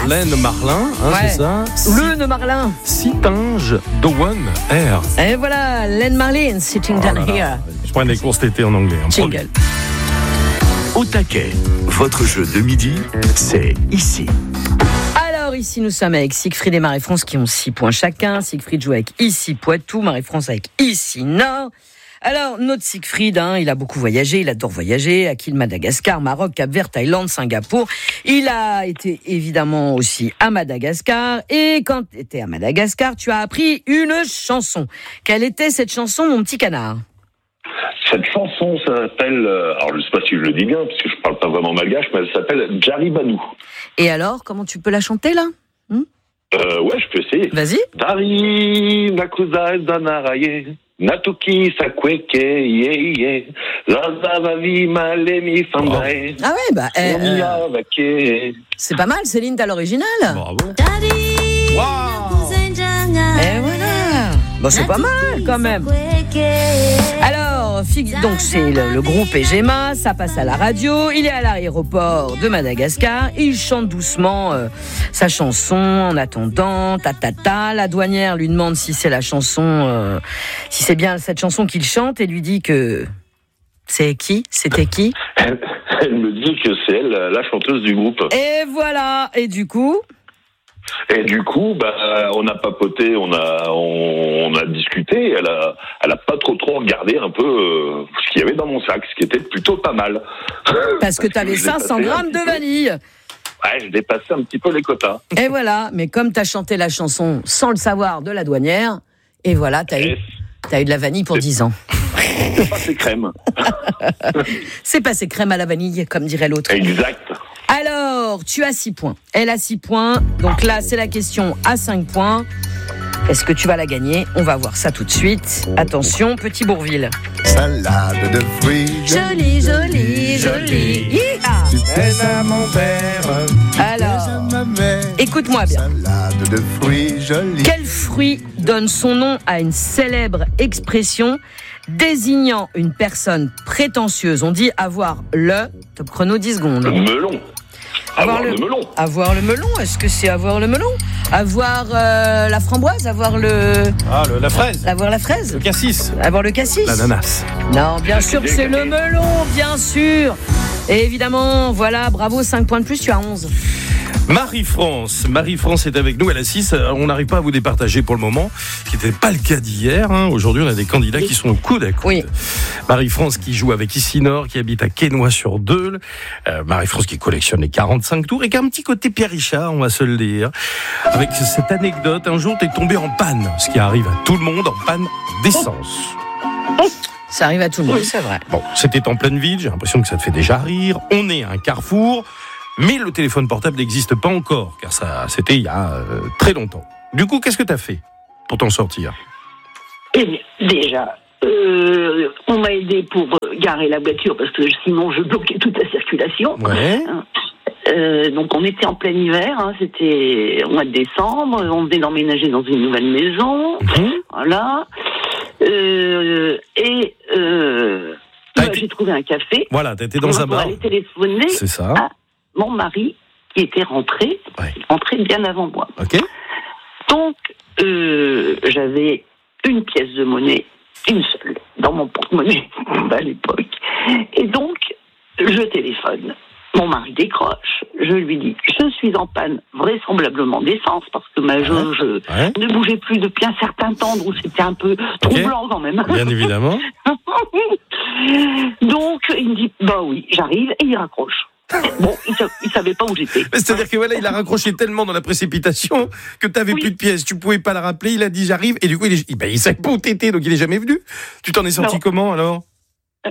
Laine Marlin, c'est ça. Le Marlin. Sitinge Dowan Air. Et voilà, Laine Marlin, Sitting Down Here. Je prends des cours cet été en anglais. Jingle. Au taquet, votre jeu de midi, c'est ici. Alors ici nous sommes avec Siegfried et Marie-France qui ont 6 points chacun. Siegfried joue avec ici Poitou, Marie-France avec ici Nord. Alors notre Siegfried, il a beaucoup voyagé, il adore voyager, acquis Madagascar, Maroc, Cap-Vert, Thaïlande, Singapour. Il a été évidemment aussi à Madagascar et quand tu étais à Madagascar, tu as appris une chanson. Quelle était cette chanson, mon petit canard ? Cette chanson s'appelle, alors je sais pas si je le dis bien, parce que je parle pas vraiment malgache, mais elle s'appelle Djaribanou. Et alors, comment tu peux la chanter là ? Ouais, je peux essayer. Vas-y. Dari nakuza danaraye natuki sakweke ye lazavavi malemi fandae. Ah ouais, c'est pas mal, Céline, t'as l'original. Bravo. Wow. Et voilà. Bon, c'est pas mal quand même. Alors, donc c'est le groupe Egema, ça passe à la radio, il est à l'aéroport de Madagascar, il chante doucement sa chanson en attendant, la douanière lui demande si c'est la chanson, si c'est bien cette chanson qu'il chante et lui dit que c'était qui Elle me dit que c'est elle, la chanteuse du groupe. Et voilà, et du coup, on a papoté, on a discuté. Elle a pas trop regardé un peu ce qu'il y avait dans mon sac, ce qui était plutôt pas mal. Parce que t'avais 500 grammes de vanille. Ouais, je dépassais un petit peu les quotas. Et voilà, mais comme t'as chanté la chanson sans le savoir de la douanière, et voilà, t'as eu de la vanille pour 10 ans. C'est passé crème. C'est passé crème à la vanille, comme dirait l'autre. Exact. Alors, tu as 6 points. Elle a 6 points. Donc là, c'est la question à 5 points. Est-ce que tu vas la gagner ? On va voir ça tout de suite. Attention, Petit Bourvil. Salade de fruits. Jolie, jolie, jolie. Tu fais ça, mon père. Alors, écoute-moi bien. Salade de fruits jolis. Quel fruit donne son nom à une célèbre expression désignant une personne prétentieuse ? On dit avoir le... Top chrono 10 secondes. Le melon. Avoir le melon. Avoir le melon, est-ce que c'est avoir le melon ? Avoir la framboise ? Avoir la fraise. Avoir la fraise ? Le cassis. Avoir le cassis ? L'ananas. Non, bien sûr que c'est le melon, bien sûr. Et évidemment, voilà, bravo, 5 points de plus, tu as 11. Marie-France est avec nous, elle a 6. On n'arrive pas à vous départager pour le moment, ce qui n'était pas le cas d'hier. Aujourd'hui, on a des candidats qui sont au coude à coude. Oui. Marie-France qui joue avec Ici Nord, qui habite à Quesnoy-sur-Deûle. Marie-France qui collectionne les 45 tours et qui a un petit côté Pierre Richard, on va se le dire. Avec cette anecdote, un jour, t'es tombé en panne, ce qui arrive à tout le monde, en panne d'essence. Ça arrive à tout le monde, c'est vrai. Bon, c'était en pleine ville, j'ai l'impression que ça te fait déjà rire. On est à un carrefour. Mais le téléphone portable n'existe pas encore, car ça, c'était il y a très longtemps. Du coup, qu'est-ce que tu as fait pour t'en sortir ? Eh bien, déjà, on m'a aidé pour garer la voiture, parce que sinon je bloquais toute la circulation. Ouais. Donc on était en plein hiver, c'était au mois de décembre, on venait d'emménager dans une nouvelle maison, voilà. J'ai trouvé un café. Voilà, t'étais dans un bar. Aller téléphoner. C'est ça. À mon mari qui était rentré bien avant moi. Ok. Donc j'avais une pièce de monnaie, une seule, dans mon porte-monnaie à l'époque. Et donc je téléphone. Mon mari décroche, je lui dis, je suis en panne vraisemblablement d'essence parce que ma jauge ne bougeait plus depuis un certain temps, donc c'était un peu troublant quand même. Bien évidemment. Donc il me dit, bah oui, j'arrive, et il raccroche. Bon, il savait pas où j'étais. C'est-à-dire que voilà, il a raccroché tellement dans la précipitation que t'avais plus de pièces, tu pouvais pas la rappeler, il a dit j'arrive, et du coup il savait pas où t'étais, donc il est jamais venu. Tu t'en es sorti comment alors ? Comment ?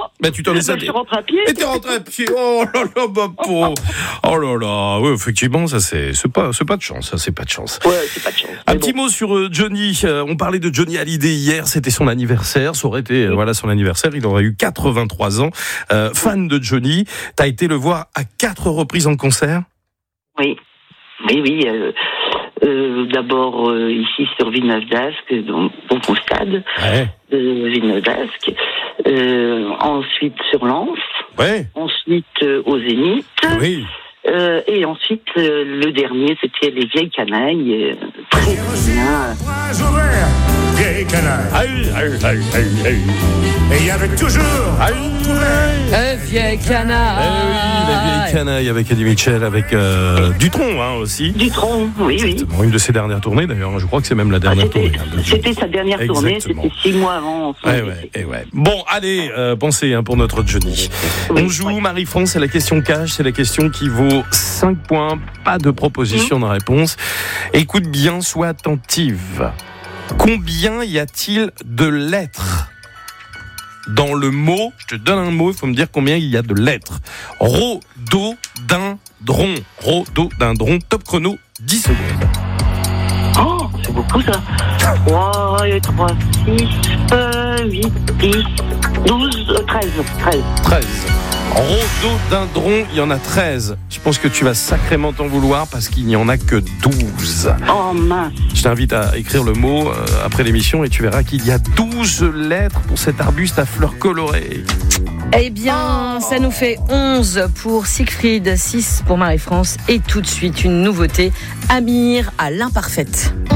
Tu t'en es sorti. Je suis rentré à pied. Et t'es rentré à pied. Oh là là, ma pauvre. Oh là là. Oui, effectivement, ça c'est pas de chance. Ça c'est pas de chance. Ouais, c'est pas de chance. Un petit mot sur Johnny. On parlait de Johnny Hallyday hier. C'était son anniversaire. Ça aurait été son anniversaire. Il aurait eu 83 ans. Fan de Johnny. T'as été le voir à 4 reprises en concert. Oui. D'abord ici sur Villeneuve-d'Ascq, donc au stade de Villeneuve-d'Ascq. Ensuite sur Lens. Ouais. Ensuite au Zénith. Oui. Et ensuite, le dernier, c'était Les Vieilles Canailles. Très bien. Vieille canaille. Et il y avait toujours Vieille canaille. oui, La Vieille Canaille avec Eddie Mitchell, avec Dutronc aussi. Dutronc, oui. Exactement, une de ses dernières tournées d'ailleurs, je crois que c'est même la dernière tournée. C'était sa dernière tournée, Exactement. c'était 6 mois avant. Ouais. Bon, allez, pensez pour notre Johnny. On joue Marie-France, c'est la question cash, c'est la question qui vaut 5 points, pas de proposition de réponse. Écoute bien, sois attentive. Combien y a-t-il de lettres dans le mot? Je te donne un mot, il faut me dire combien il y a de lettres. Rhododendron. Rhododendron, top chrono, 10 secondes. Oh, c'est beaucoup ça. 3, 6, 8, 10, 12, 13. 13. Rhododendron, il y en a 13. Je pense que tu vas sacrément t'en vouloir parce qu'il n'y en a que 12. Oh mince. Je t'invite à écrire le mot après l'émission et tu verras qu'il y a 12 lettres pour cet arbuste à fleurs colorées. Eh bien, ça nous fait 11 pour Siegfried, 6 pour Marie-France et tout de suite une nouveauté, Amir à l'imparfaite.